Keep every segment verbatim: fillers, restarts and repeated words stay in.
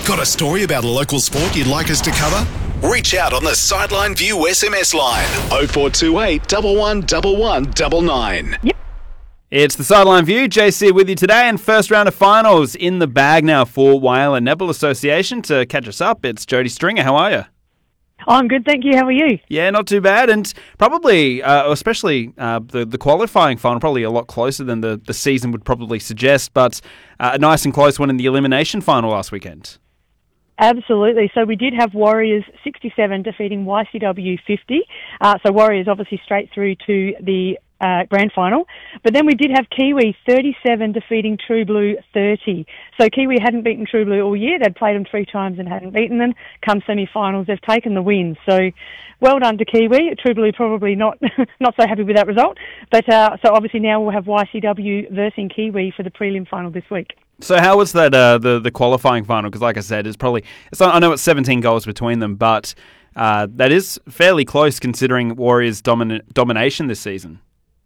Got a story about a local sport you'd like us to cover? Reach out on the Sideline View S M S line oh four two eight, one one one one nine nine. Yep. It's the Sideline View. J C with you today, and first round of finals in the bag now for Whyalla Netball Association. To catch us up, it's Jodie Stringer. How are you? I'm good, thank you. How are you? Yeah, not too bad, and probably, uh, especially uh, the the qualifying final, probably a lot closer than the, the season would probably suggest, but uh, a nice and close one in the elimination final last weekend. Absolutely. So we did have Warriors sixty-seven defeating Y C W fifty. Uh, so Warriors obviously straight through to the uh, grand final. But then we did have Kiwi thirty-seven defeating True Blue thirty. So Kiwi hadn't beaten True Blue all year. They'd played them three times and hadn't beaten them. Come semi-finals, they've taken the win. So well done to Kiwi. True Blue probably not not so happy with that result. But uh, so obviously now we'll have Y C W versus Kiwi for the prelim final this week. So how was that, uh, the, the qualifying final? Because like I said, it's probably, it's not, I know it's seventeen goals between them, but uh, that is fairly close considering Warriors' domin- domination this season.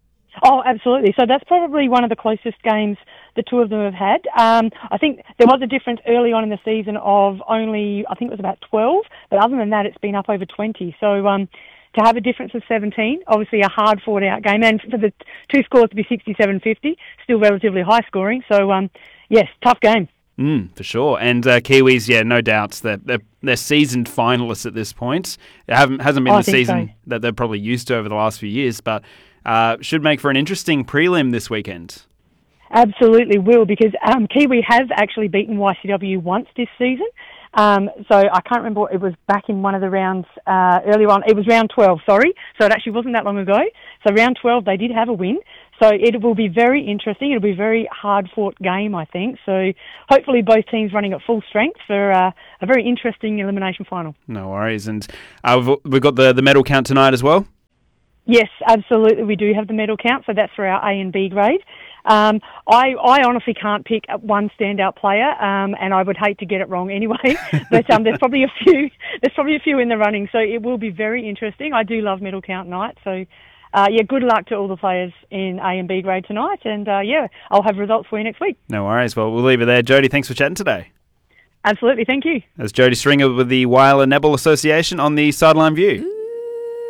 Oh, absolutely. So that's probably one of the closest games the two of them have had. Um, I think there was a difference early on in the season of only, I think it was about twelve, but other than that, it's been up over twenty. So um, to have a difference of seventeen, obviously a hard fought-out game, and for the two scores to be sixty-seven fifty, still relatively high scoring. So, um, yes, tough game. Mm, for sure. And uh, Kiwis, yeah, no doubts that they're, they're seasoned finalists at this point. It haven't, hasn't been Oh, I the think season so. that they're probably used to over the last few years, but uh, should make for an interesting prelim this weekend. Absolutely will, because um, Kiwi have actually beaten Y C W once this season. Um, so I can't remember, it was back in one of the rounds uh, earlier on. It was round twelve, sorry. So it actually wasn't that long ago. So round twelve, they did have a win. So it will be very interesting. It'll be a very hard-fought game, I think. So hopefully both teams running at full strength for uh, a very interesting elimination final. No worries. And uh, we've, we've got the, the medal count tonight as well? Yes, absolutely. We do have the medal count, so that's for our A and B grade. Um, I, I honestly can't pick one standout player, um, and I would hate to get it wrong anyway. But um, there's probably a few. There's probably a few in the running, so it will be very interesting. I do love medal count night, so uh, yeah, good luck to all the players in A and B grade tonight, and uh, yeah, I'll have results for you next week. No worries. Well, we'll leave it there. Jodie, thanks for chatting today. Absolutely, thank you. That's Jodie Stringer with the Whyalla Netball Association on the Sideline View.